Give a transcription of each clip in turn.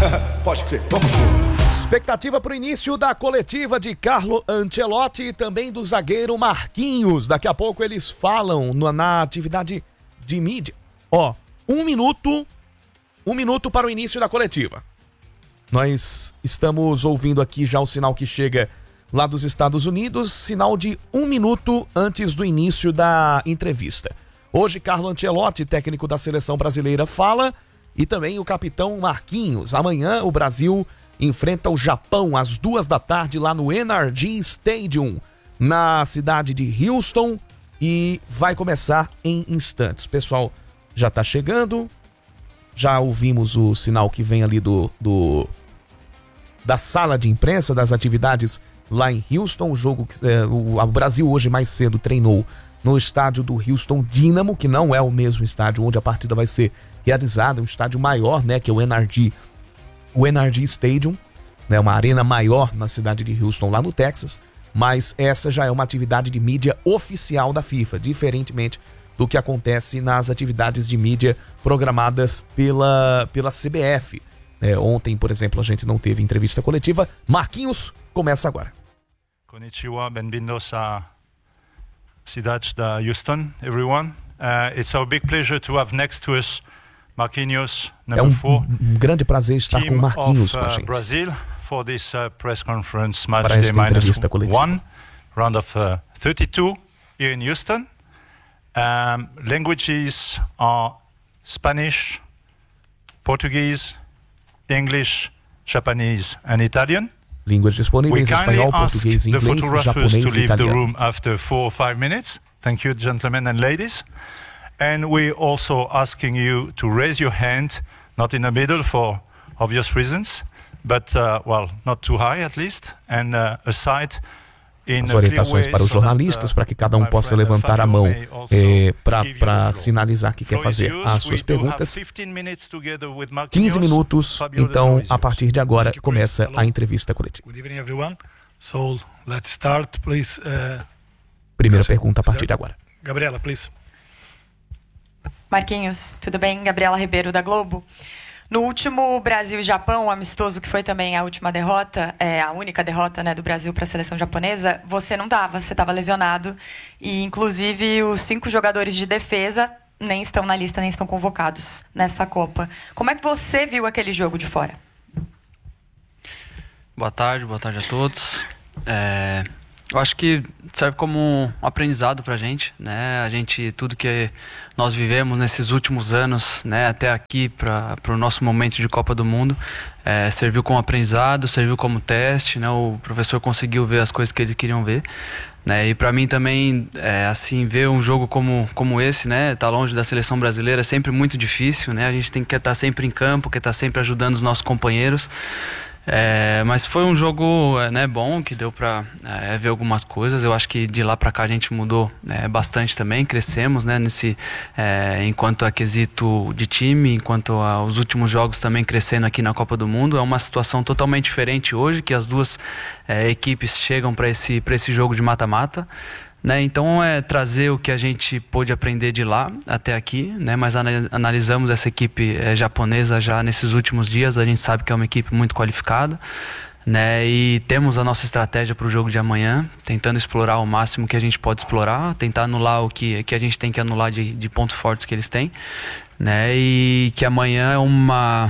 Pode crer, vamos junto. Expectativa para o início da coletiva de Carlo Ancelotti e também do zagueiro Marquinhos. Daqui a pouco eles falam na atividade de mídia. Um minuto para o início da coletiva. Nós estamos ouvindo aqui já o sinal que chega lá dos Estados Unidos, sinal de 1 minuto antes do início da entrevista. Hoje, Carlo Ancelotti, técnico da seleção brasileira, fala, e também o capitão Marquinhos. Amanhã o Brasil enfrenta o Japão às 14h lá no NRG Stadium, na cidade de Houston, e vai começar em instantes. O pessoal já está chegando, já ouvimos o sinal que vem ali da sala de imprensa, das atividades lá em Houston. O jogo, o Brasil hoje mais cedo treinou no estádio do Houston Dynamo, que não é o mesmo estádio onde a partida vai ser realizada, um estádio maior, né, que é o NRG Stadium, né, uma arena maior na cidade de Houston, lá no Texas, mas essa já é uma atividade de mídia oficial da FIFA, diferentemente do que acontece nas atividades de mídia programadas pela CBF. Ontem, por exemplo, a gente não teve entrevista coletiva. Marquinhos começa agora. Konnichiwa, bem-vindos à cidade de Houston, everyone. It's our big pleasure to have next to us Marquinhos, number 4. Um grande prazer estar com Marquinhos com a gente. Brazil for this press conference match day -1, round of 32 here in Houston. Languages are Spanish, Portuguese, English, Japanese and Italian. Línguas disponíveis: espanhol, português, inglês, japonês e italiano. After 4 or 5 minutes. Thank you, gentlemen and ladies. And we're also asking you to raise your hand, not in the middle for obvious reasons, but, not too high at least, and aside. As orientações para os jornalistas, para que cada um possa levantar a mão para sinalizar que quer fazer as suas perguntas. 15 minutos, então, a partir de agora, começa a entrevista coletiva. Good evening, everyone. So, let's start, please. Primeira pergunta a partir de agora. Gabriela, please. Marquinhos, tudo bem? Gabriela Ribeiro, da Globo. No último Brasil e Japão, amistoso, que foi também a última derrota, a única derrota, né, do Brasil para a seleção japonesa, você não estava, você estava lesionado. E, inclusive, os 5 jogadores de defesa nem estão na lista, nem estão convocados nessa Copa. Como é que você viu aquele jogo de fora? Boa tarde a todos. Eu acho que serve como um aprendizado pra gente, né? Tudo que nós vivemos nesses últimos anos, né, até aqui para o nosso momento de Copa do Mundo, serviu como aprendizado, serviu como teste, né? O professor conseguiu ver as coisas que eles queriam ver, né? E para mim também, ver um jogo como esse, né, tá longe da seleção brasileira é sempre muito difícil, né? A gente tem que estar sempre em campo, quer estar sempre ajudando os nossos companheiros. Mas foi um jogo bom, que deu para ver algumas coisas. Eu acho que de lá para cá a gente mudou bastante também, crescemos, né, enquanto a quesito de time, enquanto aos últimos jogos também crescendo aqui na Copa do Mundo. É uma situação totalmente diferente hoje, que as duas equipes chegam para esse jogo de mata-mata. Então trazer o que a gente pôde aprender de lá até aqui, né? Mas analisamos essa equipe japonesa já nesses últimos dias. A gente sabe que é uma equipe muito qualificada, né? E temos a nossa estratégia para o jogo de amanhã, tentando explorar o máximo que a gente pode explorar, tentar anular o que a gente tem que anular de pontos fortes que eles têm, né? E que amanhã é uma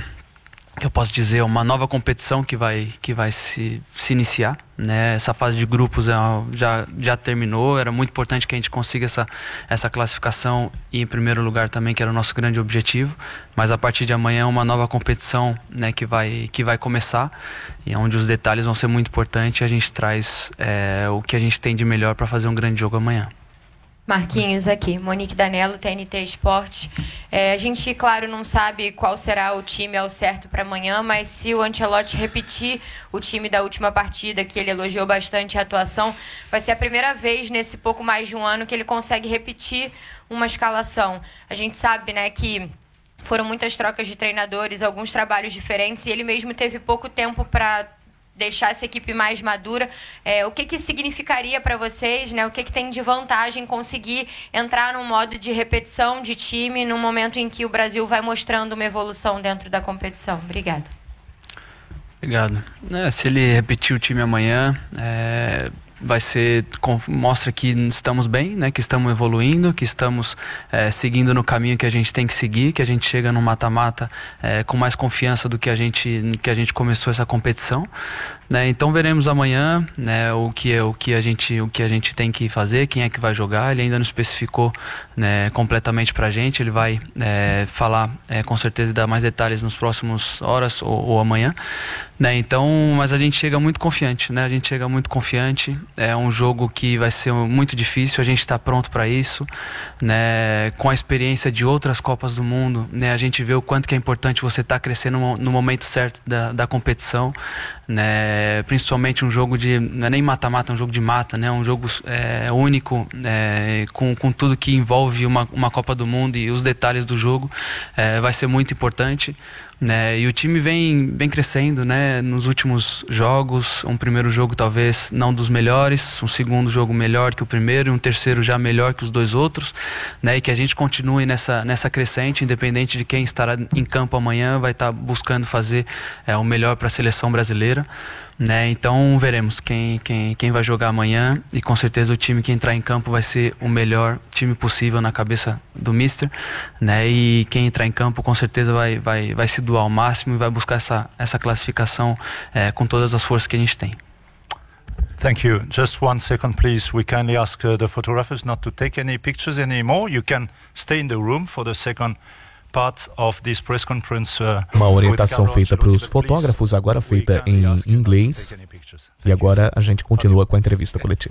nova competição que vai se iniciar, né? Essa fase de grupos já terminou. Era muito importante que a gente consiga essa classificação e em primeiro lugar também, que era o nosso grande objetivo. Mas a partir de amanhã é uma nova competição, né, que vai começar, e onde os detalhes vão ser muito importantes. A gente traz o que a gente tem de melhor para fazer um grande jogo amanhã. Marquinhos aqui, Monique Danello, TNT Esporte. A gente, claro, não sabe qual será o time ao certo para amanhã, mas se o Ancelotti repetir o time da última partida, que ele elogiou bastante a atuação, vai ser a primeira vez nesse pouco mais de um ano que ele consegue repetir uma escalação. A gente sabe, né, que foram muitas trocas de treinadores, alguns trabalhos diferentes, e ele mesmo teve pouco tempo para deixar essa equipe mais madura. O que significaria para vocês, né? O que tem de vantagem conseguir entrar num modo de repetição de time no momento em que o Brasil vai mostrando uma evolução dentro da competição? Obrigada. Obrigado. Se ele repetir o time amanhã, vai ser, mostra que estamos bem, né? Que estamos evoluindo, que estamos seguindo no caminho que a gente tem que seguir, que a gente chega no mata-mata com mais confiança do que a gente começou essa competição, né? Então veremos amanhã, né, o que a gente tem que fazer, quem é que vai jogar. Ele ainda não especificou, né, completamente pra gente. Ele vai falar com certeza, dar mais detalhes nos próximos horas ou amanhã, né? Então, mas a gente chega muito confiante, né? A gente chega muito confiante. É um jogo que vai ser muito difícil. A gente está pronto para isso, né? Com a experiência de outras Copas do Mundo, né? A gente vê o quanto que é importante você estar crescendo no momento certo da competição, né? Principalmente um jogo não é nem mata-mata, é um jogo de mata, né? Um jogo único, com tudo que envolve uma Copa do Mundo e os detalhes do jogo, vai ser muito importante, né? E o time vem crescendo, né? Nos últimos jogos, um primeiro jogo talvez não dos melhores, um segundo jogo melhor que o primeiro e um terceiro já melhor que os dois outros, né? E que a gente continue nessa crescente, independente de quem estará em campo amanhã, vai estar buscando fazer o melhor para a seleção brasileira, né? Então veremos quem vai jogar amanhã, e com certeza o time que entrar em campo vai ser o melhor time possível na cabeça do Mister, né? E quem entrar em campo com certeza vai se doar ao máximo e vai buscar essa classificação com todas as forças que a gente tem. Thank you. Just 1 second, please. We kindly ask the photographers not to take any pictures anymore. You can stay in the room for the second part of this press conference. Uma orientação feita para os fotógrafos, agora feita em inglês. E agora a gente continua com a entrevista coletiva.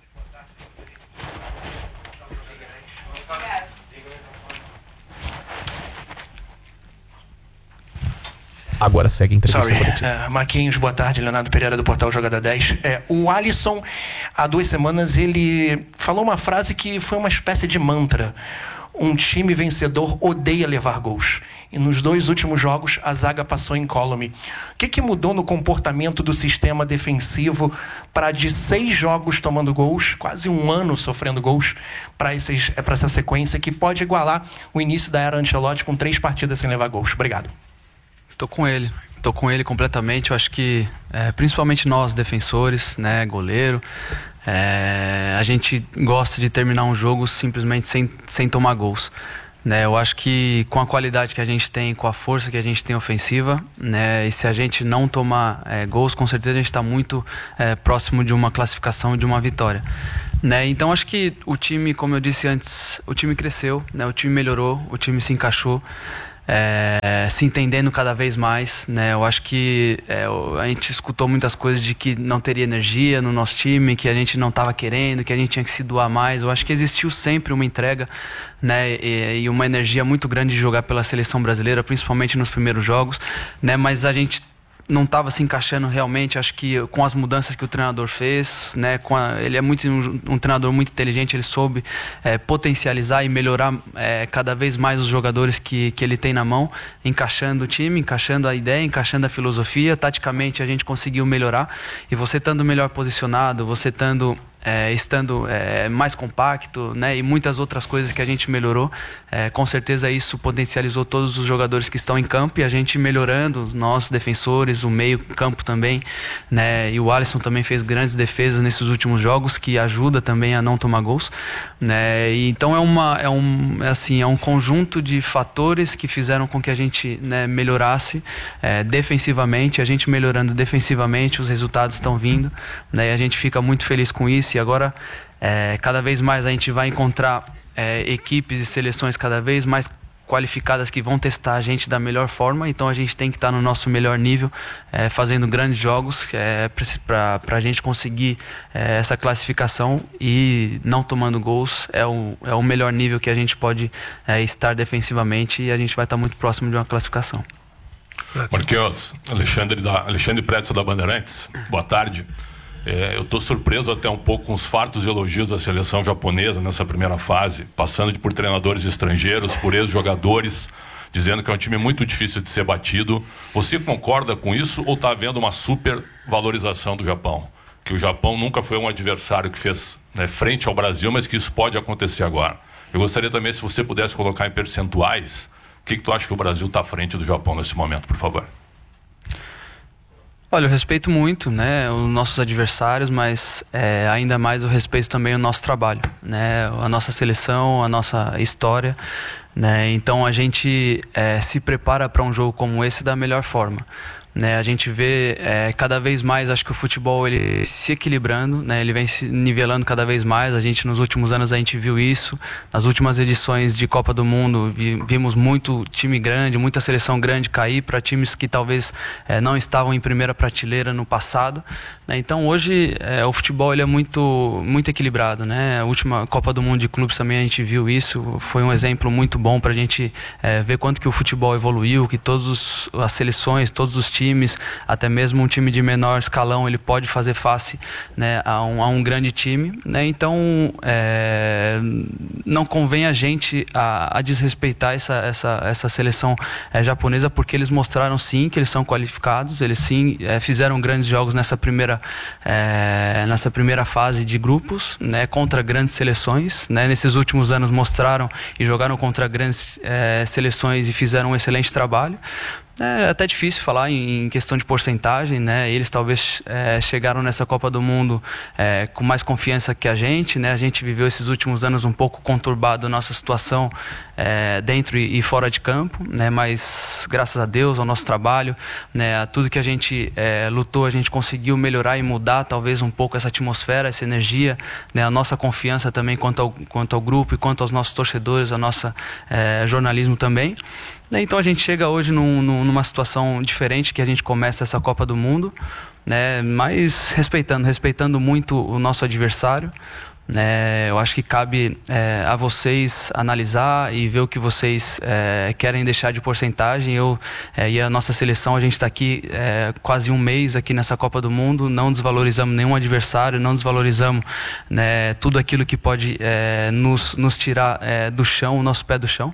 Agora segue a entrevista coletiva. Marquinhos, boa tarde. Leonardo Pereira, do portal Jogada 10. O Alisson, há 2 semanas, ele falou uma frase que foi uma espécie de mantra. Um time vencedor odeia levar gols. E nos 2 últimos jogos, a zaga passou incólume. O que mudou no comportamento do sistema defensivo para, de 6 jogos tomando gols, quase 1 ano sofrendo gols, para essa sequência que pode igualar o início da era Ancelotti com 3 partidas sem levar gols? Obrigado. Tô com ele completamente. Eu acho que principalmente nós defensores, né, goleiro, a gente gosta de terminar um jogo simplesmente sem tomar gols, né? Eu acho que com a qualidade que a gente tem, com a força que a gente tem ofensiva, né, e se a gente não tomar gols, com certeza a gente está muito próximo de uma classificação, de uma vitória, né? Então acho que o time, como eu disse antes, o time cresceu, né? O time melhorou, o time se encaixou, se entendendo cada vez mais, né? Eu acho que a gente escutou muitas coisas de que não teria energia no nosso time, que a gente não estava querendo, que a gente tinha que se doar mais. Eu acho que existiu sempre uma entrega, né? E uma energia muito grande de jogar pela seleção brasileira, principalmente nos primeiros jogos, né? Mas a gente não estava se encaixando realmente. Acho que com as mudanças que o treinador fez, né, ele é um treinador muito inteligente. Ele soube potencializar e melhorar cada vez mais os jogadores que ele tem na mão, encaixando o time, encaixando a ideia, encaixando a filosofia. Taticamente a gente conseguiu melhorar, e você estando melhor posicionado, você estando mais compacto, né, e muitas outras coisas que a gente melhorou, com certeza isso potencializou todos os jogadores que estão em campo, e a gente melhorando, nós defensores, o meio campo também, né, e o Alisson também fez grandes defesas nesses últimos jogos, que ajuda também a não tomar gols, né, e então é um conjunto de fatores que fizeram com que a gente, né, melhorasse defensivamente. A gente melhorando defensivamente, os resultados estão vindo, né, e a gente fica muito feliz com isso. E agora, cada vez mais a gente vai encontrar equipes e seleções cada vez mais qualificadas que vão testar a gente da melhor forma. Então a gente tem que estar no nosso melhor nível, fazendo grandes jogos, para a gente conseguir essa classificação, e não tomando gols é o melhor nível que a gente pode estar defensivamente, e a gente vai estar muito próximo de uma classificação. Marquinhos, Alexandre Pretzel da Bandeirantes, boa tarde. Eu estou surpreso até um pouco com os fartos elogios da seleção japonesa nessa primeira fase, passando por treinadores estrangeiros, por ex-jogadores, dizendo que é um time muito difícil de ser batido. Você concorda com isso, ou está havendo uma super valorização do Japão? Que o Japão nunca foi um adversário que fez, né, frente ao Brasil, mas que isso pode acontecer agora. Eu gostaria também, se você pudesse colocar em percentuais, o que tu acha que o Brasil está à frente do Japão nesse momento, por favor? Olha, eu respeito muito, né, os nossos adversários, mas ainda mais eu respeito também o nosso trabalho, né, a nossa seleção, a nossa história, né, então a gente se prepara para um jogo como esse da melhor forma. Né, a gente vê cada vez mais, acho que o futebol ele se equilibrando, né, ele vem se nivelando cada vez mais. A gente nos últimos anos a gente viu isso, nas últimas edições de Copa do Mundo vimos muito time grande, muita seleção grande cair para times que talvez não estavam em primeira prateleira no passado, né, então hoje o futebol ele é muito equilibrado, né, a última Copa do Mundo de clubes também a gente viu isso, foi um exemplo muito bom para a gente ver quanto que o futebol evoluiu, que todas as seleções, todos os times, até mesmo um time de menor escalão, ele pode fazer face, né, a um grande time, né? Então não convém a gente a desrespeitar essa seleção japonesa, porque eles mostraram sim que eles são qualificados, eles sim fizeram grandes jogos nessa primeira fase de grupos, né, contra grandes seleções, né? Nesses últimos anos mostraram e jogaram contra grandes seleções e fizeram um excelente trabalho. É até difícil falar em questão de porcentagem, né? Eles talvez chegaram nessa Copa do Mundo com mais confiança que a gente, né? A gente viveu esses últimos anos um pouco conturbado nossa situação dentro e fora de campo, né? Mas graças a Deus, ao nosso trabalho, né? A tudo que a gente lutou, a gente conseguiu melhorar e mudar talvez um pouco essa atmosfera, essa energia, né? A nossa confiança também quanto ao grupo e quanto aos nossos torcedores, a nossa jornalismo também. Então a gente chega hoje numa situação diferente, que a gente começa essa Copa do Mundo, né, mas respeitando muito o nosso adversário, né. Eu acho que cabe a vocês analisar e ver o que vocês querem deixar de porcentagem. E a nossa seleção, a gente está aqui quase um mês aqui nessa Copa do Mundo, não desvalorizamos nenhum adversário, não desvalorizamos, né, tudo aquilo que pode nos tirar do chão, o nosso pé do chão.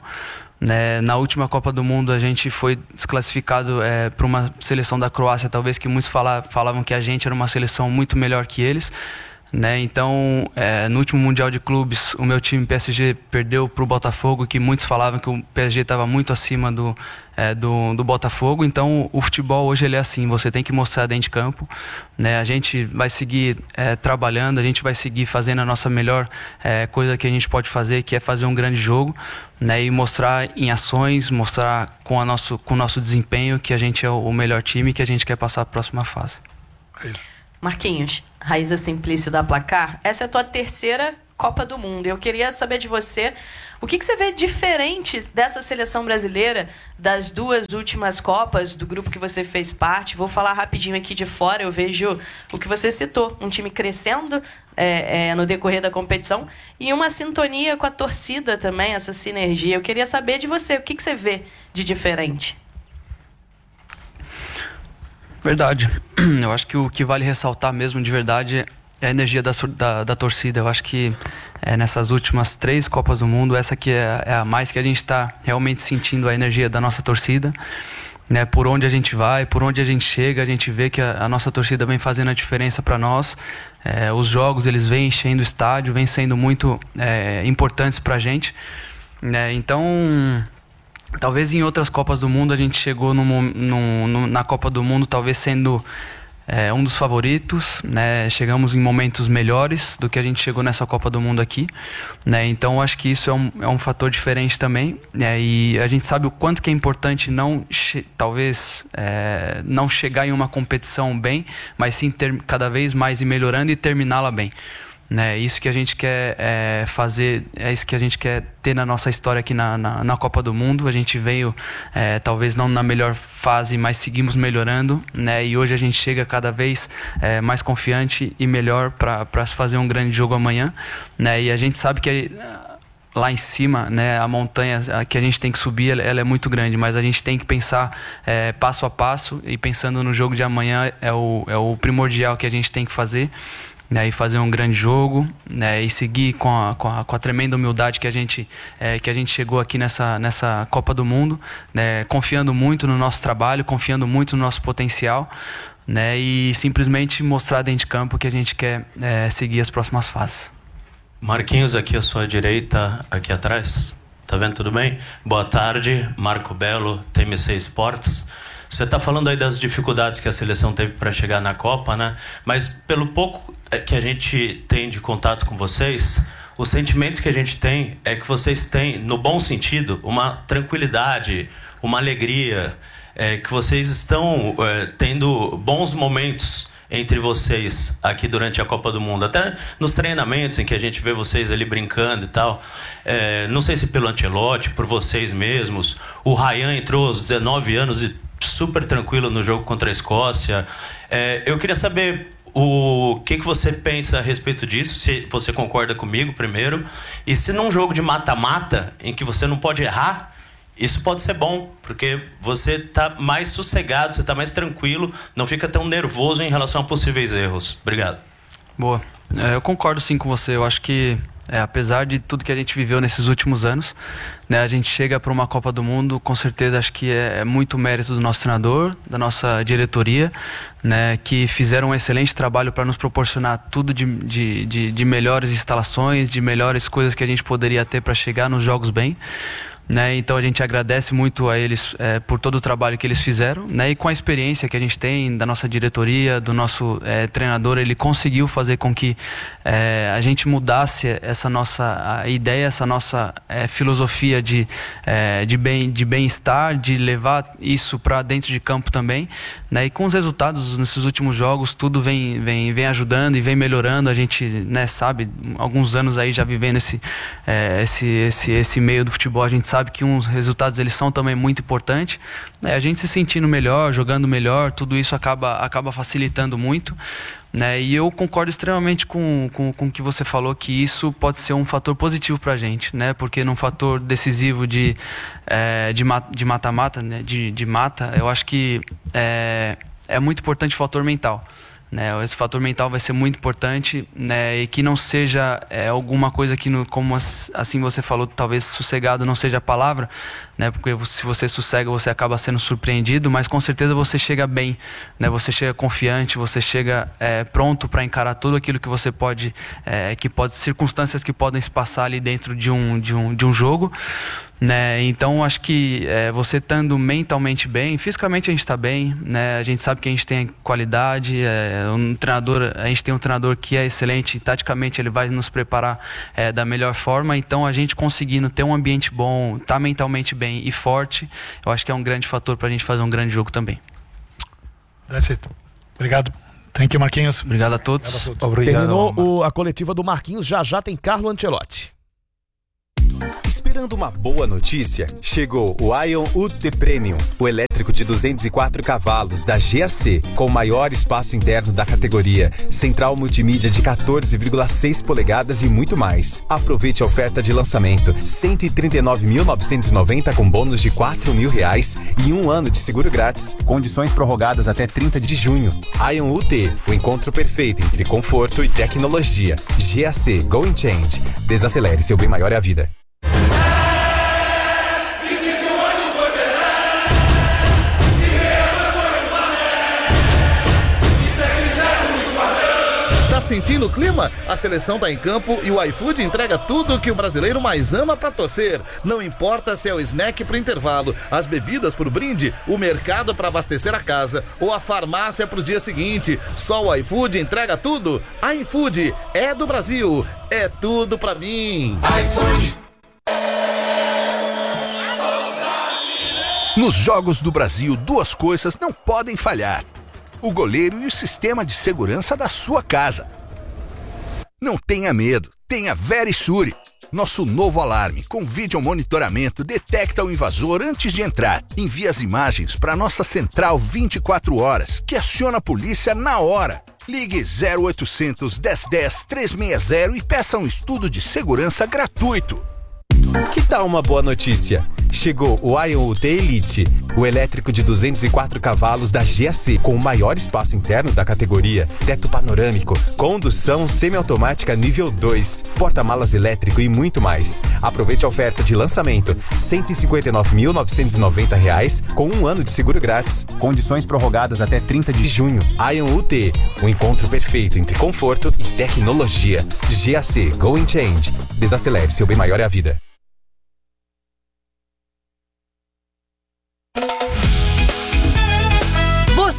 Na última Copa do Mundo a gente foi desclassificado para uma seleção da Croácia, talvez que muitos falavam que a gente era uma seleção muito melhor que eles, né? Então no último Mundial de Clubes o meu time PSG perdeu para o Botafogo, que muitos falavam que o PSG estava muito acima do Botafogo. Então o futebol hoje ele é assim, você tem que mostrar dentro de campo, né? A gente vai seguir trabalhando, a gente vai seguir fazendo a nossa melhor coisa que a gente pode fazer, que é fazer um grande jogo, né? E mostrar em ações, mostrar com o nosso desempenho que a gente é o melhor time, que a gente quer passar a próxima fase. Marquinhos, Raíza Simplício da Placar, essa é a tua terceira Copa do Mundo. Eu queria saber de você, o que você vê diferente dessa seleção brasileira das duas últimas Copas, do grupo que você fez parte? Vou falar rapidinho aqui de fora, eu vejo o que você citou, um time crescendo no decorrer da competição e uma sintonia com a torcida também, essa sinergia. Eu queria saber de você, o que você vê de diferente? Verdade. Eu acho que o que vale ressaltar mesmo de verdade é a energia da torcida. Eu acho que nessas últimas 3 Copas do Mundo, essa que é a mais que a gente está realmente sentindo a energia da nossa torcida, né? Por onde a gente vai, por onde a gente chega, a gente vê que a nossa torcida vem fazendo a diferença para nós. Os jogos eles vêm enchendo o estádio, vêm sendo muito importantes para a gente, né? Então talvez em outras Copas do Mundo a gente chegou na Copa do Mundo talvez sendo um dos favoritos, né? Chegamos em momentos melhores do que a gente chegou nessa Copa do Mundo aqui, né? Então acho que isso é um fator diferente também, né? E a gente sabe o quanto que é importante talvez não chegar em uma competição bem, mas sim ter cada vez mais ir melhorando e terminá-la bem, né? Isso que a gente quer fazer, é isso que a gente quer ter na nossa história aqui na Copa do Mundo. A gente veio talvez não na melhor fase, mas seguimos melhorando, né? E hoje a gente chega cada vez mais confiante e melhor para fazer um grande jogo amanhã, né? E a gente sabe que lá em cima, né, a montanha que a gente tem que subir, ela é muito grande, mas a gente tem que pensar passo a passo, e pensando no jogo de amanhã é o primordial que a gente tem que fazer, né, e fazer um grande jogo, né, e seguir com a tremenda humildade que a gente chegou aqui nessa Copa do Mundo, né, confiando muito no nosso trabalho, confiando muito no nosso potencial, né, e simplesmente mostrar dentro de campo que a gente quer seguir as próximas fases. Marquinhos, aqui à sua direita, aqui atrás. Tá vendo tudo bem? Boa tarde, Marco Belo, TMC Esportes. Você está falando aí das dificuldades que a seleção teve para chegar na Copa, né? Mas pelo pouco que a gente tem de contato com vocês, o sentimento que a gente tem é que vocês têm, no bom sentido, uma tranquilidade, uma alegria, que vocês estão tendo bons momentos entre vocês aqui durante a Copa do Mundo, até nos treinamentos em que a gente vê vocês ali brincando e tal. Não sei se pelo Ancelotti, por vocês mesmos. O Ryan entrou aos 19 anos e super tranquilo no jogo contra a Escócia. Eu queria saber o que você pensa a respeito disso, se você concorda comigo primeiro, e se num jogo de mata-mata, em que você não pode errar, isso pode ser bom, porque você está mais sossegado, você está mais tranquilo, não fica tão nervoso em relação a possíveis erros. Obrigado. Boa. Eu concordo sim com você. Eu acho que, apesar de tudo que a gente viveu nesses últimos anos, né, a gente chega para uma Copa do Mundo, com certeza acho que é muito mérito do nosso treinador, da nossa diretoria, né, que fizeram um excelente trabalho para nos proporcionar tudo de melhores instalações, de melhores coisas que a gente poderia ter para chegar nos jogos bem. Né, então a gente agradece muito a eles por todo o trabalho que eles fizeram, né, e com a experiência que a gente tem da nossa diretoria, do nosso treinador, ele conseguiu fazer com que a gente mudasse essa nossa ideia, essa nossa filosofia de bem-estar, de levar isso para dentro de campo também, né, e com os resultados nesses últimos jogos tudo vem ajudando e vem melhorando. A gente, né, sabe, alguns anos aí já vivendo esse meio do futebol, a gente sabe que uns resultados eles são também muito importantes, né? A gente se sentindo melhor, jogando melhor, tudo isso acaba facilitando muito, né? E eu concordo extremamente com o que você falou, que isso pode ser um fator positivo para a gente, né? Porque num fator decisivo de mata-mata, né? de mata, eu acho que é muito importante o fator mental. Né, esse fator mental vai ser muito importante, né, e que não seja alguma coisa que, como assim você falou, talvez sossegado não seja a palavra, né, porque se você sossega você acaba sendo surpreendido, mas com certeza você chega bem, né, você chega confiante, você chega pronto para encarar tudo aquilo que você pode, circunstâncias que podem se passar ali dentro de um jogo. Né? Então acho que você estando mentalmente bem, fisicamente a gente está bem, né? A gente sabe que a gente tem qualidade, a gente tem um treinador que é excelente, taticamente ele vai nos preparar da melhor forma. Então a gente conseguindo ter um ambiente bom, estar mentalmente bem e forte, eu acho que é um grande fator para a gente fazer um grande jogo também. That's it. Obrigado. Thank you, Marquinhos. Obrigado a todos. Obrigado. Terminou a coletiva do Marquinhos, já tem Carlo Ancelotti. Esperando uma boa notícia, chegou o Ion UT Premium, o elétrico de 204 cavalos da GAC, com o maior espaço interno da categoria, central multimídia de 14,6 polegadas e muito mais. Aproveite a oferta de lançamento, R$ 139.990 com bônus de R$ 4.000 e 1 ano de seguro grátis, condições prorrogadas até 30 de junho. Ion UT, o encontro perfeito entre conforto e tecnologia. GAC, Go and Change. Desacelere, seu bem maior é a vida. Tá sentindo o clima? A seleção tá em campo e o iFood entrega tudo o que o brasileiro mais ama pra torcer. Não importa se é o snack pro intervalo, as bebidas pro brinde, o mercado pra abastecer a casa ou a farmácia pros dias seguintes. Só o iFood entrega tudo. iFood é do Brasil, é tudo pra mim. iFood. Nos Jogos do Brasil, duas coisas não podem falhar: o goleiro e o sistema de segurança da sua casa. Não tenha medo, tenha Verisure. Nosso novo alarme com vídeo monitoramento detecta o invasor antes de entrar. Envia as imagens para nossa central 24 horas, que aciona a polícia na hora. Ligue 0800 1010 360 e peça um estudo de segurança gratuito. Que tal uma boa notícia? Chegou o Ion UT Elite, o elétrico de 204 cavalos da GAC, com o maior espaço interno da categoria, teto panorâmico, condução semiautomática nível 2, porta-malas elétrico e muito mais. Aproveite a oferta de lançamento, R$ 159.990 com 1 ano de seguro grátis, condições prorrogadas até 30 de junho. Ion UT, o encontro perfeito entre conforto e tecnologia. GAC, Go and Change. Desacelere, seu bem maior é a vida.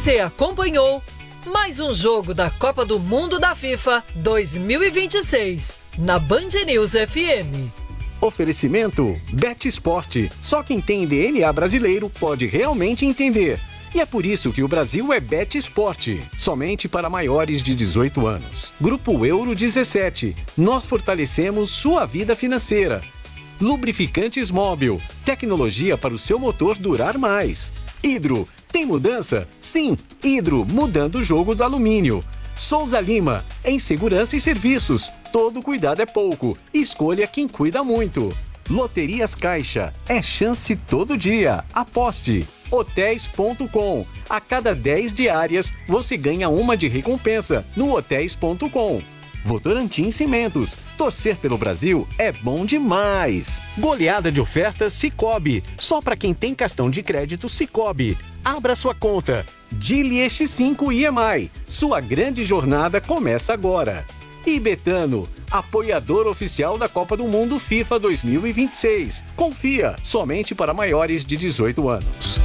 Você acompanhou mais um jogo da Copa do Mundo da FIFA 2026 na Band News FM. Oferecimento Bet Esporte. Só quem tem DNA brasileiro pode realmente entender. E é por isso que o Brasil é Bet Esporte, somente para maiores de 18 anos. Grupo Euro 17. Nós fortalecemos sua vida financeira. Lubrificantes Móbil. Tecnologia para o seu motor durar mais. Hidro. Tem mudança? Sim, Hidro, mudando o jogo do alumínio. Souza Lima, em segurança e serviços. Todo cuidado é pouco. Escolha quem cuida muito. Loterias Caixa, é chance todo dia. Aposte. Hotéis.com. A cada 10 diárias, você ganha uma de recompensa no Hotéis.com. Votorantim Cimentos. Torcer pelo Brasil é bom demais. Goleada de ofertas Sicoob. Só para quem tem cartão de crédito Sicoob. Abra sua conta. Dili X5 EMI. Sua grande jornada começa agora. E Betano, apoiador oficial da Copa do Mundo FIFA 2026. Confia, somente para maiores de 18 anos.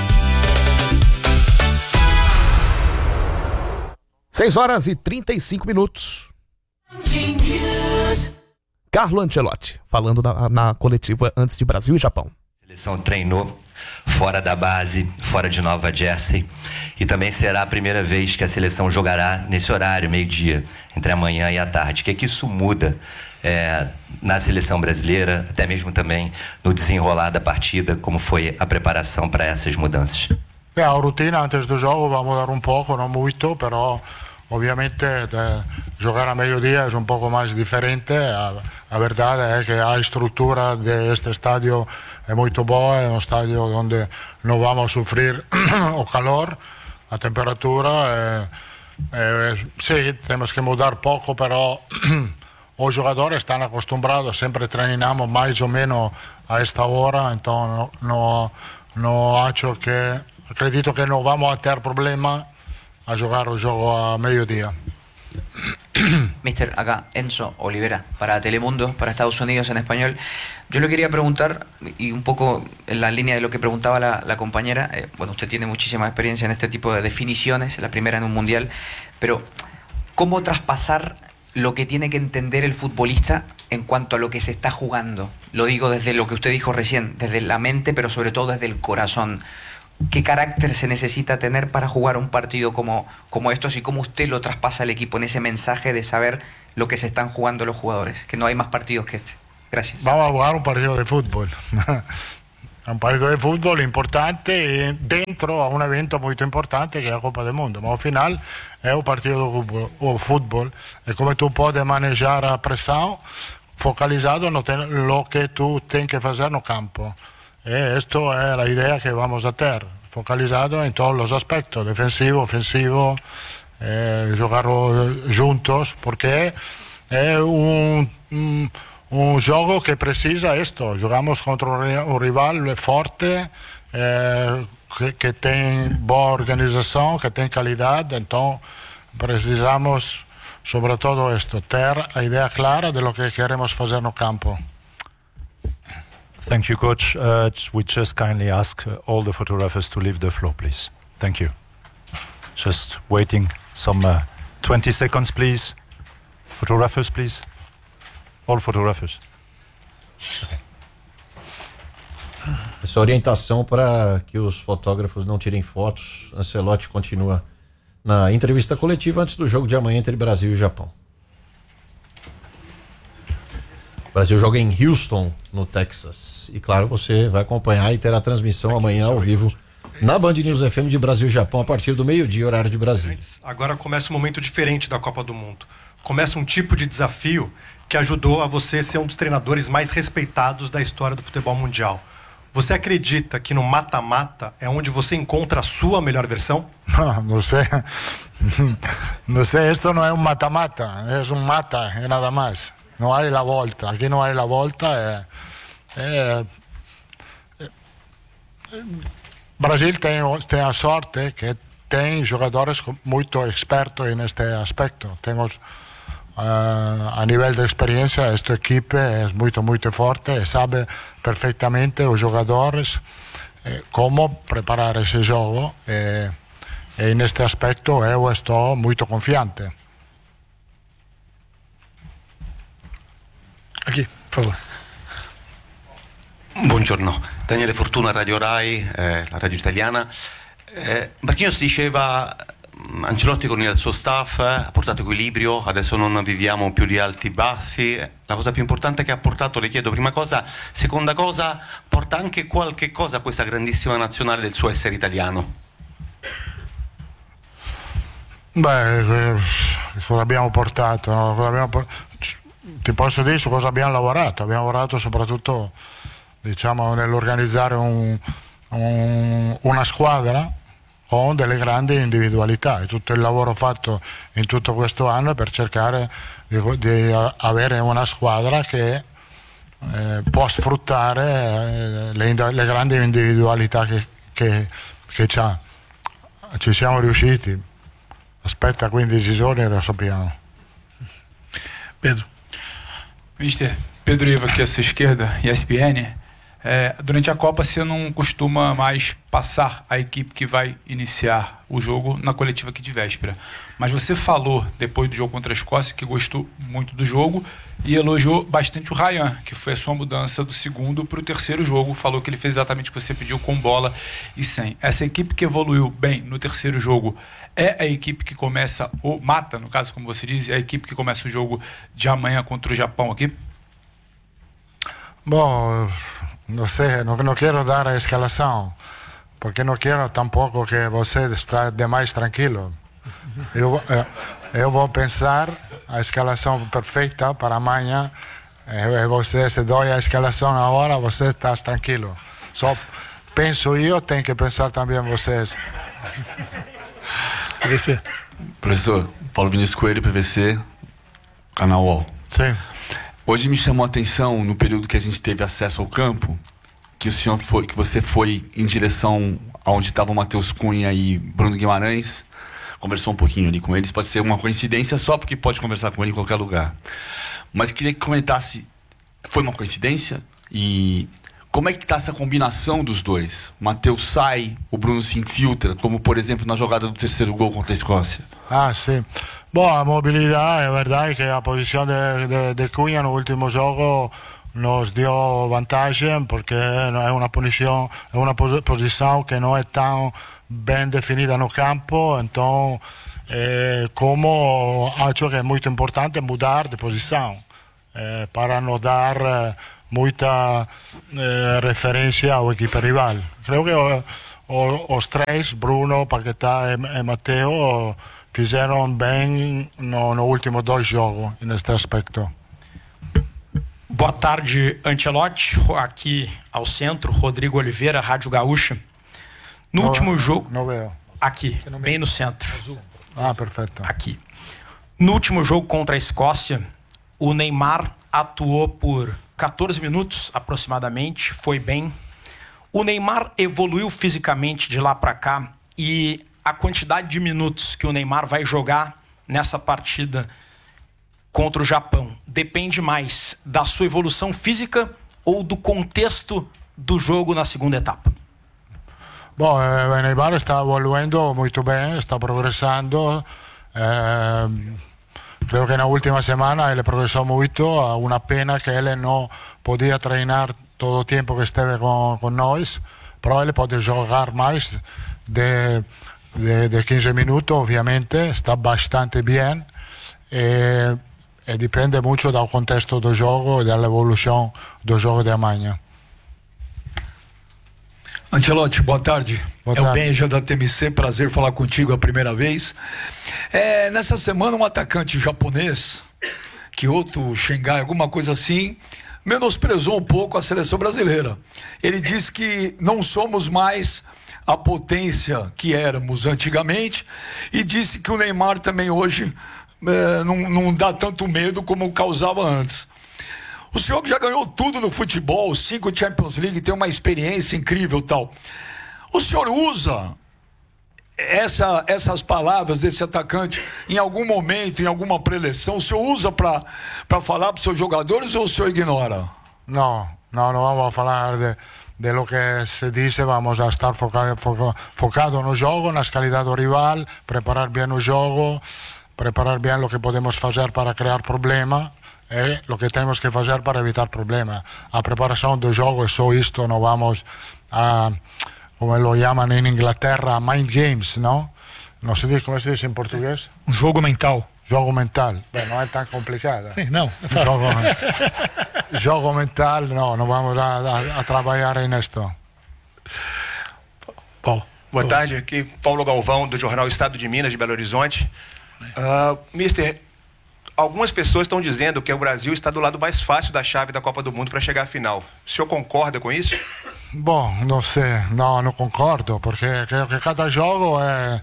6h35. Carlo Ancelotti, falando na coletiva antes de Brasil e Japão. A seleção treinou fora da base, fora de Nova Jersey, e também será a primeira vez que a seleção jogará nesse horário, meio-dia, entre a manhã e a tarde. O que é que isso muda na seleção brasileira, até mesmo também no desenrolar da partida, como foi a preparação para essas mudanças? A rotina antes do jogo vai mudar um pouco, não muito, pero obviamente jogar a meio-dia é um pouco mais diferente. A verdade é que a estrutura deste estádio é muito boa, é um estádio onde não vamos sofrer o calor, a temperatura. Sim, temos que mudar pouco, pero os jogadores estão acostumados, sempre treinamos mais ou menos a esta hora, então não acho que, acredito que não vamos ter problema a jugar el juego a mediodía. Mister, acá Enzo Olivera, para Telemundo, para Estados Unidos en español. Yo le quería preguntar, y un poco en la línea de lo que preguntaba la compañera, bueno, usted tiene muchísima experiencia en este tipo de definiciones, la primera en un mundial, pero ¿cómo traspasar lo que tiene que entender el futbolista en cuanto a lo que se está jugando? Lo digo desde lo que usted dijo recién, desde la mente, pero sobre todo desde el corazón. ¿Qué carácter se necesita tener para jugar un partido como estos y cómo usted lo traspasa al equipo en ese mensaje de saber lo que se están jugando los jugadores? Que no hay más partidos que este. Gracias. Vamos a jugar un partido de fútbol. Un partido de fútbol importante dentro a un evento muy importante que es la Copa del Mundo. Pero al final es un partido de fútbol. Es como tú puedes manejar a presión focalizado en lo que tú tienes que hacer en el campo. Esto es la idea que vamos a tener, focalizado en todos los aspectos, defensivo, ofensivo, jugar juntos, porque es un juego que precisa esto. Jugamos contra un rival fuerte, que tiene buena organización, que tiene calidad, entonces precisamos sobre todo esto, tener la idea clara de lo que queremos hacer en el campo. Thank you, Coach. We just kindly ask all the photographers to leave the floor, please. Thank you. Just waiting some 20 seconds, please. Photographers, please. All photographers. Essa orientação para que os fotógrafos não tirem fotos. Ancelotti continua na entrevista coletiva antes do jogo de amanhã entre Brasil e Japão. O Brasil joga em Houston, no Texas. E claro, você vai acompanhar e terá transmissão amanhã ao vivo na Band News FM de Brasil e Japão a partir do meio-dia, horário de Brasília. Agora começa um momento diferente da Copa do Mundo. Começa um tipo de desafio que ajudou a você ser um dos treinadores mais respeitados da história do futebol mundial. Você acredita que no mata-mata é onde você encontra a sua melhor versão? Não sei. Não sei, isto não é um mata-mata, é um mata, é nada mais. Não há a volta. Aqui não há a volta. Brasil tem a sorte que tem jogadores muito expertos neste aspecto. Temos a nível de experiência, esta equipe é muito forte e sabe perfeitamente os jogadores como preparar esse jogo. E neste aspecto eu estou muito confiante. Aqui, por favor. Buongiorno, Daniele Fortuna, Radio Rai, la radio italiana. Marquinhos diceva, Ancelotti con il suo staff ha portato equilibrio, adesso non viviamo più di alti e bassi. La cosa più importante che ha portato, le chiedo prima cosa, seconda cosa, porta anche qualche cosa a questa grandissima nazionale del suo essere italiano? Beh, cosa abbiamo portato? No? Ti posso dire su cosa abbiamo lavorato. Abbiamo lavorato soprattutto, diciamo, nell'organizzare una squadra con delle grandi individualità, e tutto il lavoro fatto in tutto questo anno è per cercare di avere una squadra che può sfruttare le grandi individualità che c'ha. Ci siamo riusciti, aspetta 15 giorni e lo sappiamo. Pedro. Mister, Pedro Iva aqui à sua esquerda, ESPN. Durante a Copa você não costuma mais passar a equipe que vai iniciar o jogo na coletiva aqui de véspera. Mas você falou, depois do jogo contra a Escócia, que gostou muito do jogo e elogiou bastante o Ryan, que foi a sua mudança do segundo para o terceiro jogo. Falou que ele fez exatamente o que você pediu, com bola e sem. Essa equipe que evoluiu bem no terceiro jogo é a equipe que começa, ou mata, no caso, como você diz, é a equipe que começa o jogo de amanhã contra o Japão aqui? Bom, no sé, no quiero dar a escalación, porque no quiero tampoco que você esté demais tranquilo. Eu vou pensar a escalação perfeita para amanhã, e você, se dou a escalação agora, você está tranquilo. Só penso eu, tem que pensar também vocês. PVC. Professor, Paulo Vinícius Coelho, PVC, Canal UOL. Sim. Hoje me chamou a atenção, no período que a gente teve acesso ao campo, que você foi em direção aonde estava o Matheus Cunha e Bruno Guimarães, conversou um pouquinho ali com eles. Pode ser uma coincidência só porque pode conversar com ele em qualquer lugar. Mas queria que comentasse, foi uma coincidência? E como é que está essa combinação dos dois? O Matheus sai, o Bruno se infiltra, como por exemplo na jogada do terceiro gol contra a Escócia. Ah, sim. Bom, a mobilidade, é verdade que a posição de Cunha no último jogo nos deu vantagem, porque é uma posição que não é tão bem definida no campo, então como acho que é muito importante mudar de posição para não dar muita referência ao equipe rival. Creio que os três, Bruno, Paquetá e Matteo, fizeram bem no último 2 jogos neste aspecto. Boa tarde, Ancelotti. Aqui ao centro, Rodrigo Oliveira, Rádio Gaúcha. No último jogo... Não veio. Aqui, bem no centro. Ah, perfeito. Aqui. No último jogo contra a Escócia, o Neymar atuou por 14 minutos aproximadamente, foi bem. O Neymar evoluiu fisicamente de lá para cá, e a quantidade de minutos que o Neymar vai jogar nessa partida contra o Japão depende mais da sua evolução física ou do contexto do jogo na segunda etapa? Bom, o Neymar está evoluindo muito bem, está progressando. Creio que na última semana ele progressou muito. Uma pena que ele não podia treinar todo o tempo que esteve com nós, mas ele pode jogar mais de 15 minutos, obviamente. Está bastante bem. E dipende muito do contexto do jogo e da evolução do jogo de amanhã. Ancelotti, boa tarde. Boa tarde. É o Benja da TMC, prazer falar contigo a primeira vez. Nessa semana, um atacante japonês, Kyoto Shengai, alguma coisa assim, menosprezou um pouco a seleção brasileira. Ele disse que não somos mais a potência que éramos antigamente, e disse que o Neymar também hoje não dá tanto medo como causava antes. O senhor que já ganhou tudo no futebol, 5 Champions League, tem uma experiência incrível e tal. O senhor usa essas palavras desse atacante em algum momento, em alguma preleção? O senhor usa para falar para os seus jogadores ou o senhor ignora? Não vamos falar de lo que se dice, vamos a estar focado no jogo, nas calidade do rival, preparar bem o jogo, preparar bem o que podemos fazer para criar problema e o que temos que fazer para evitar problema. A preparação do jogo é só isto, não vamos a, como lo chamam em Inglaterra, mind games, não? Não se diz, como se diz em português? Jogo mental. Jogo mental. Bem, não é tão complicado. Sim, não. É fácil. Jogo mental, não vamos a trabalhar nisto. Paulo. Boa tarde, aqui Paulo Galvão, do jornal Estado de Minas, de Belo Horizonte. Mister, algumas pessoas estão dizendo que o Brasil está do lado mais fácil da chave da Copa do Mundo para chegar à final. O senhor concorda com isso? Bom, não sei. Não concordo, porque creio que cada jogo é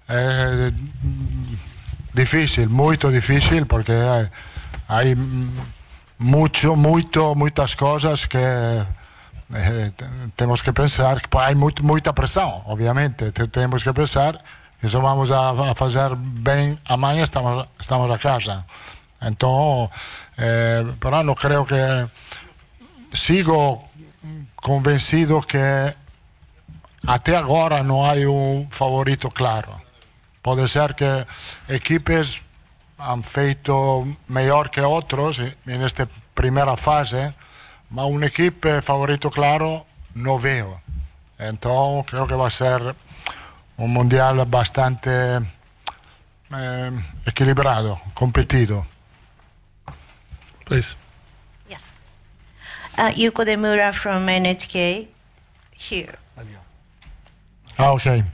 difícil, muito difícil, porque há muitas coisas que temos que pensar, que há muita pressão, obviamente. Temos que pensar que se vamos a fazer bem amanhã, estamos a casa. Então, pero não creio que... Sigo convencido que até agora não há favorito claro. Pode ser que equipes han feito melhor que outros nesta primeira fase, mas equipe favorito claro não vejo. Então, creio que vai ser mundial bastante equilibrado, competido. Please. Yes. Yuko Demura from NHK here. Okay.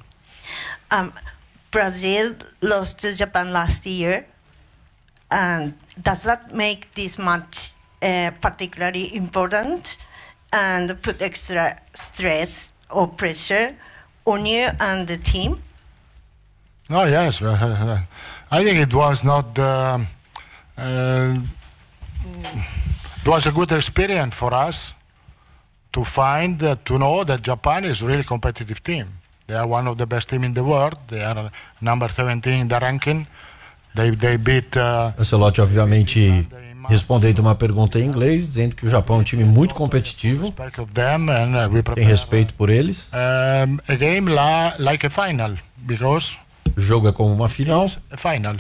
Brazil lost to Japan last year. Does that make this match particularly important and put extra stress or pressure on you and the team? Oh, yes. I think it was not... it was a good experience for us to to know that Japan is a really competitive team. They are one of the best teams in the world. They are number 17 in the ranking. They beat... Ancelotti, obviamente, respondendo uma pergunta em inglês, dizendo que o Japão é um time muito competitivo. Tem respeito por eles. A game like a final, because... O jogo é como uma final. A final.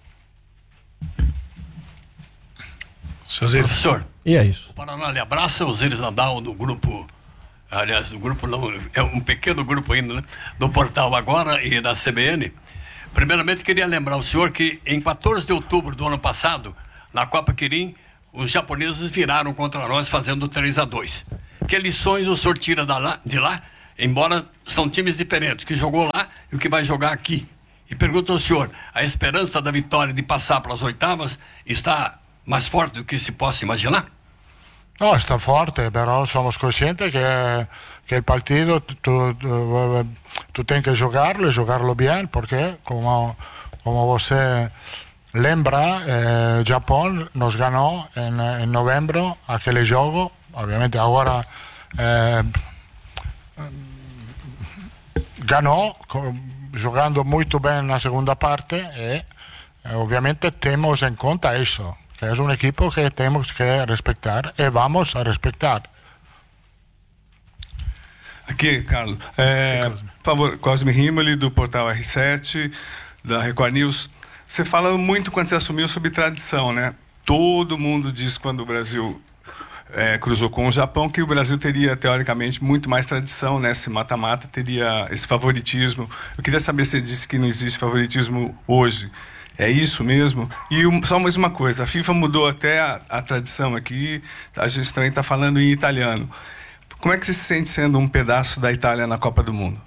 Professor, e é isso. O Paraná lhe abraça, os Íris Nadal do grupo, aliás, do grupo não, é um pequeno grupo ainda, né? Do Portal Agora e da CBN. Primeiramente, queria lembrar o senhor que em 14 de outubro do ano passado, na Copa Kirin, os japoneses viraram contra nós fazendo 3-2. Que lições o senhor tira de lá, embora são times diferentes, que jogou lá e o que vai jogar aqui? E pergunto ao senhor, a esperança da vitória de passar para as oitavas está mais forte do que se possa imaginar? No, está forte, pero somos conscientes que el partido tú tienes que jugarlo y jugarlo bien, porque como você lembra, Japón nos ganó en noviembre aquel juego, obviamente ahora ganó jugando muito bem na segunda parte e obviamente temos em conta isso, que é um equipo que temos que respeitar e vamos a respeitar. Aqui, Carlos. Por favor, Cosme Rimoli, do Portal R7, da Record News. Você fala muito quando você assumiu sobre tradição, né? Todo mundo diz quando o Brasil cruzou com o Japão que o Brasil teria, teoricamente, muito mais tradição, né? Esse mata-mata teria esse favoritismo. Eu queria saber se você disse que não existe favoritismo hoje. É isso mesmo? E só mais uma coisa, a FIFA mudou até a tradição aqui, a gente também está falando em italiano. Como é que você se sente sendo um pedaço da Itália na Copa do Mundo?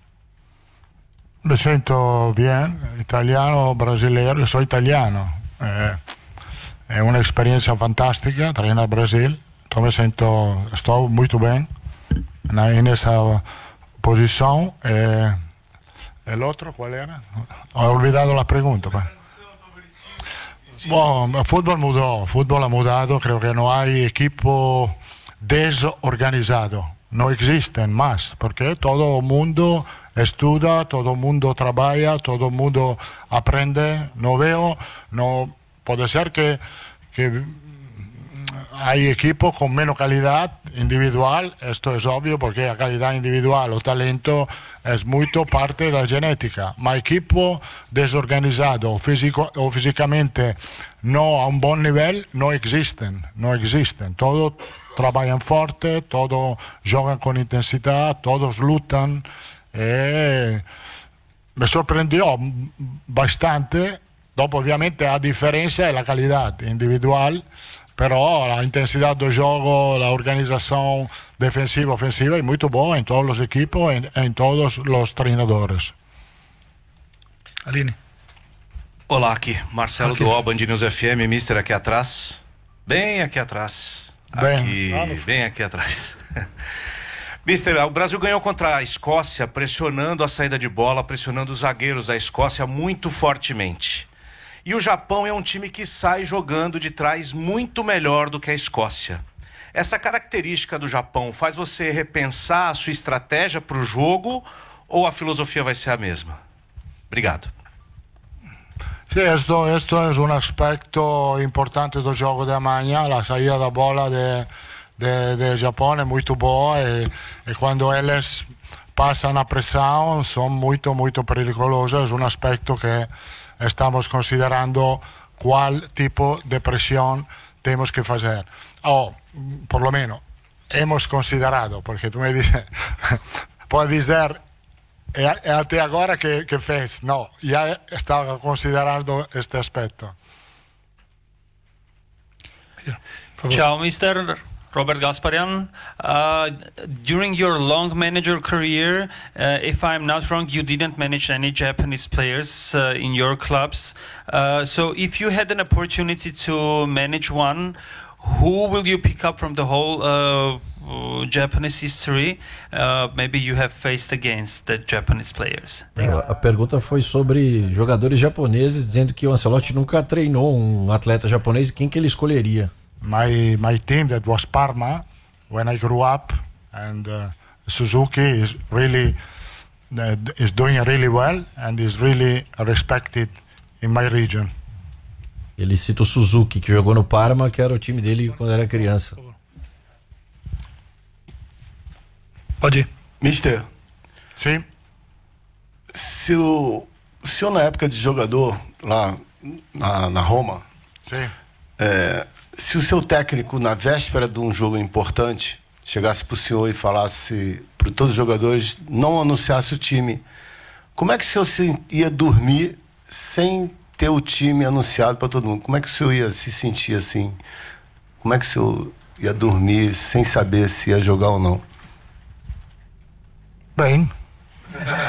Me sinto bem, italiano, brasileiro, eu sou italiano. É uma experiência fantástica treinar Brasil. Então estou muito bem nessa posição. El outro, qual era? Ho olvidado a pergunta. Bom, o futebol ha mudado, creio que não há equipo desorganizado. Não existem mais, porque todo mundo estuda, todo mundo trabalha, todo mundo aprende. Não vejo, pode ser que hay equipos con menos calidad individual, esto es obvio porque la calidad individual o talento es mucho parte de la genética, ma equipo desorganizado o físicamente no a un buen nivel no existen. Todos trabajan fuerte, todos juegan con intensidad, todos luchan. Me sorprendió bastante, dopo ovviamente a diferencia de la calidad individual, pero la intensidad del juego, la organización defensiva, ofensiva es muy buena en todos los equipos, en todos los entrenadores. Aline. Olá, aqui, Marcelo do UOL, Band News FM, Mister aqui atrás, bem aqui atrás, bem aqui atrás. Mister, o Brasil ganhou contra a Escócia, pressionando a saída de bola, pressionando os zagueiros da Escócia muito fortemente. E o Japão é um time que sai jogando de trás muito melhor do que a Escócia. Essa característica do Japão faz você repensar a sua estratégia para o jogo ou a filosofia vai ser a mesma? Obrigado. Sí, esto es un aspecto importante del juego de mañana, la salida de bola de Japón es muy buena y cuando ellos pasan a presión son muy peligrosos, es un aspecto que estamos considerando cuál tipo de presión tenemos que hacer. O, por lo menos, hemos considerado, porque tú me dices, puedes decir, até agora que fez? No, ya estaba considerando este aspecto. Ciao, Mr. Robert Gasparian. During your long manager career, if I'm not wrong, you didn't manage any Japanese players in your clubs. So if you had an opportunity to manage one, who will you pick up from the whole Japanese history? Maybe you have faced against the Japanese players. A pergunta foi sobre jogadores japoneses, dizendo que o Ancelotti nunca treinou um atleta japonês e quem que ele escolheria. My team that was Parma when I grew up, and Suzuki is doing really well and is really respected in my region. Ele cita o Suzuki, que jogou no Parma, que era o time dele quando era criança. Pode ir. Mister. Sim. Se o senhor, na época de jogador, lá na Roma, sim. Se o seu técnico, na véspera de um jogo importante, chegasse para o senhor e falasse para todos os jogadores, não anunciasse o time, como é que o senhor ia dormir sem ter o time anunciado para todo mundo? Como é que o senhor ia se sentir assim? Como é que o senhor ia dormir sem saber se ia jogar ou não? Bem.